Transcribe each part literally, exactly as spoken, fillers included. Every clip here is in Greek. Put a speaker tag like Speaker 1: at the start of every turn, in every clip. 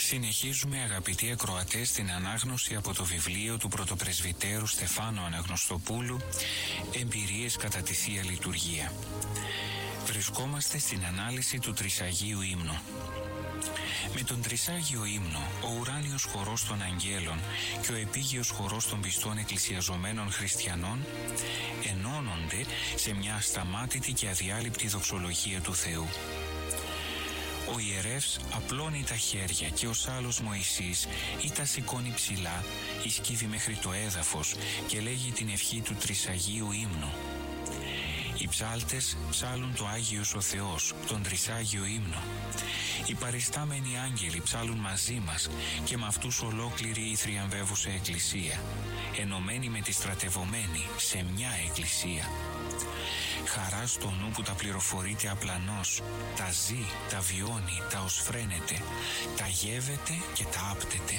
Speaker 1: Συνεχίζουμε, αγαπητοί ακροατές, την ανάγνωση από το βιβλίο του πρωτοπρεσβυτέρου Στεφάνου Αναγνωστοπούλου «Εμπειρίες κατά τη Θεία Λειτουργία». Βρισκόμαστε στην ανάλυση του Τρισαγίου Ύμνου. Με τον Τρισάγιο Ύμνο, ο ουράνιος χορός των αγγέλων και ο επίγειος χορός των πιστών εκκλησιαζομένων χριστιανών ενώνονται σε μια ασταμάτητη και αδιάλειπτη δοξολογία του Θεού. Ο ιερεύς απλώνει τα χέρια και ο σάλος Μωυσής ή τα σηκώνει ψηλά, ισκύβει μέχρι το έδαφος και λέγει την ευχή του Τρισαγίου Ύμνου. Οι ψάλτες ψάλουν το Άγιος ο Θεός, τον Τρισάγιο Ύμνο. Οι παριστάμενοι άγγελοι ψάλουν μαζί μας και με αυτούς ολόκληρη η θριαμβεύουσα Εκκλησία, ενωμένη με τη στρατευωμένη σε μια Εκκλησία. Χαρά στο νου που τα πληροφορείται απλανός, τα ζει, τα βιώνει, τα οσφραίνεται, τα γεύεται και τα άπτεται.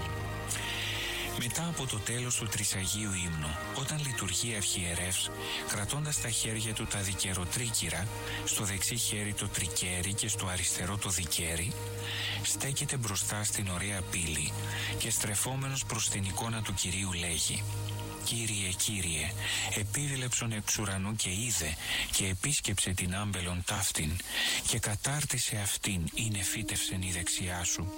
Speaker 1: Μετά από το τέλος του Τρισαγίου Ύμνου, όταν λειτουργεί αρχιερεύς, κρατώντας στα χέρια του τα δικαιροτρίκυρα, στο δεξί χέρι το τρικέρι και στο αριστερό το δικέρι, στέκεται μπροστά στην ωραία πύλη και στρεφόμενος προς την εικόνα του Κυρίου λέγει: «Κύριε, Κύριε, επίβλεψον εξ ουρανού και είδε και επίσκεψε την άμπελον ταύτην και κατάρτισε αυτήν είναι φύτευσεν η δεξιά σου».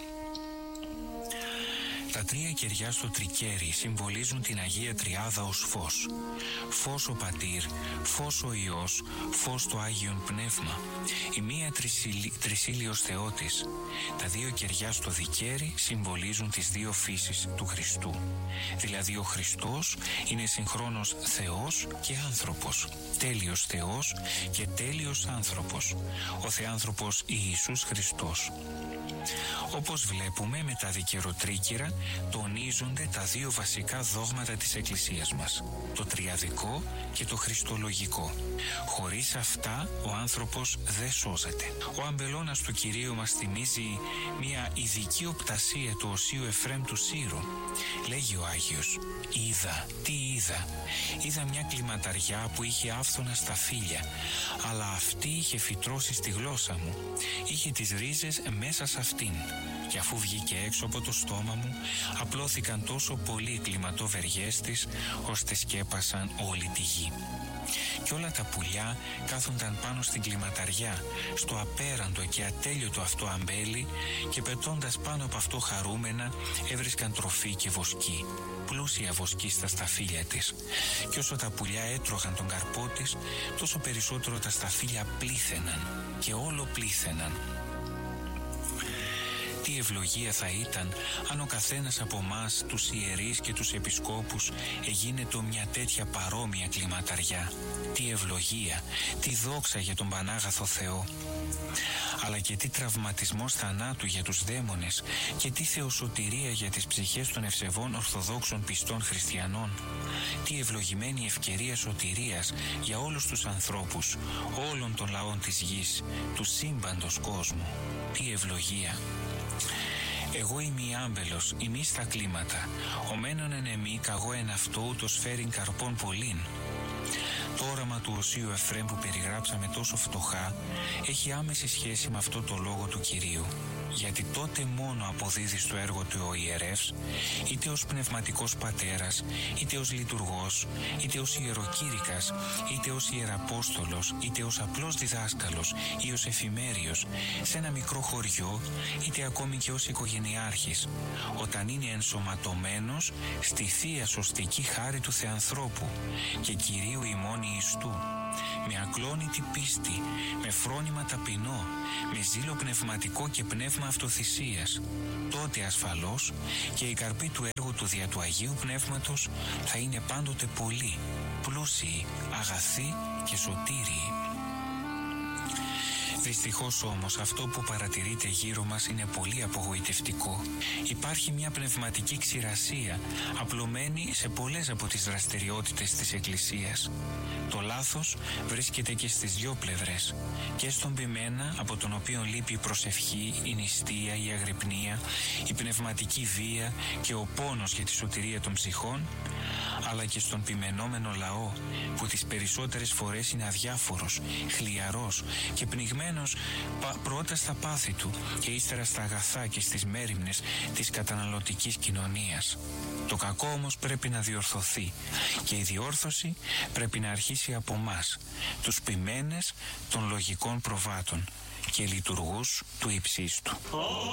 Speaker 1: Τα τρία κεριά στο τρικέρι συμβολίζουν την Αγία Τριάδα ως φως. Φως ο Πατήρ, φως ο Υιός, φως το Άγιον Πνεύμα. Η μία τρισίλι, τρισίλιος Θεότης. Τα δύο κεριά στο δικέρι συμβολίζουν τις δύο φύσεις του Χριστού. Δηλαδή ο Χριστός είναι συγχρόνως Θεός και άνθρωπος. Τέλειος Θεός και τέλειος άνθρωπος. Ο Θεάνθρωπος Ιησούς Χριστός. Όπως βλέπουμε, με τα δικαιροτρίκυρα τονίζονται τα δύο βασικά δόγματα της Εκκλησίας μας, το τριαδικό και το χριστολογικό. Χωρίς αυτά ο άνθρωπος δεν σώζεται. Ο αμπελώνας του Κυρίου μας θυμίζει μια ειδική οπτασία του Οσίου Εφραίμ του Σύρου. Λέγει ο Άγιος: «Είδα, τι είδα, είδα μια κλιματαριά που είχε άφθονα στα φύλλα, αλλά αυτή είχε φυτρώσει στη γλώσσα μου, είχε τις ρίζες μέσα σε αυτήν. Και αφού βγήκε έξω από το στόμα μου, απλώθηκαν τόσο πολλοί οι κλιματοβεριές της, ώστε σκέπασαν όλη τη γη. Και όλα τα πουλιά κάθονταν πάνω στην κλιματαριά, στο απέραντο και ατέλειωτο αυτό αμπέλι, και πετώντας πάνω από αυτό χαρούμενα, έβρισκαν τροφή και βοσκή, πλούσια βοσκή στα σταφύλια της. Και όσο τα πουλιά έτρωγαν τον καρπό της, τόσο περισσότερο τα σταφύλια πλήθαιναν και όλο πλήθαιναν. Τι ευλογία θα ήταν αν ο καθένας από μας, τους ιερείς και τους επισκόπους, εγίνετο μια τέτοια παρόμοια κλιματαριά. Τι ευλογία, τι δόξα για τον Πανάγαθο Θεό. Αλλά και τι τραυματισμός θανάτου για τους δαίμονες και τι θεοσωτηρία για τις ψυχές των ευσεβών Ορθοδόξων πιστών χριστιανών. Τι ευλογημένη ευκαιρία σωτηρίας για όλους τους ανθρώπους, όλων των λαών της γης, του σύμπαντος κόσμου. Τι ευλογία. Εγώ είμαι η άμπελος, ημί στα κλίματα. Ο μένον εν εμεί, καγώ εν αυτό, ούτως φέρειν καρπών πολλήν. Το όραμα του Οσίου Εφραίμ που περιγράψαμε τόσο φτωχά έχει άμεση σχέση με αυτό το λόγο του Κυρίου. Γιατί τότε μόνο αποδίδει στο έργο του ο ιερεύς, είτε ως πνευματικός πατέρας, είτε ως λειτουργός, είτε ως ιεροκήρυκας, είτε ως ιεραπόστολος, είτε ως απλός διδάσκαλος ή ως εφημέριος, σε ένα μικρό χωριό, είτε ακόμη και ως οικογενειάρχης, όταν είναι ενσωματωμένος στη Θεία Σωστική χάρη του Θεανθρώπου και Κυρίου ημών Ιιστού, με ακλόνητη πίστη, με φρόνημα ταπεινό, με ζήλο πνευματικό και πνεύμα αυτοθυσίας, τότε ασφαλώς και η καρπή του έργου του δια του Αγίου Πνεύματος θα είναι πάντοτε πολλοί, πλούσιοι, αγαθοί και σωτήριοι. Δυστυχώς όμως αυτό που παρατηρείται γύρω μας είναι πολύ απογοητευτικό. Υπάρχει μια πνευματική ξηρασία απλωμένη σε πολλές από τις δραστηριότητες της Εκκλησίας. Το λάθος βρίσκεται και στις δυο πλευρές, και στον ποιμένα από τον οποίο λείπει η προσευχή, η νηστεία, η αγρυπνία, η πνευματική βία και ο πόνος για τη σωτηρία των ψυχών, αλλά και στον ποιμενόμενο λαό, που τις περισσότερες φορές είναι αδιάφορος, χλιαρός και πνιγμένος πρώτα στα πάθη του και ύστερα στα αγαθά και στις μέριμνες της καταναλωτικής κοινωνίας. Το κακό όμως πρέπει να διορθωθεί και η διόρθωση πρέπει να αρχίσει από μας, τους ποιμένες των λογικών προβάτων και λειτουργούς του ύψίστου.